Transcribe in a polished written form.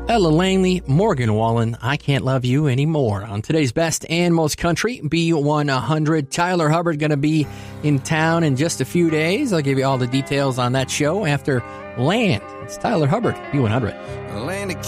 Ella Langley, Morgan Wallen, I Can't Love You Anymore. On today's Best and Most Country, B100. Tyler Hubbard going to be in town in just a few days. I'll give you all the details on that show after Land. It's Tyler Hubbard, B100. Land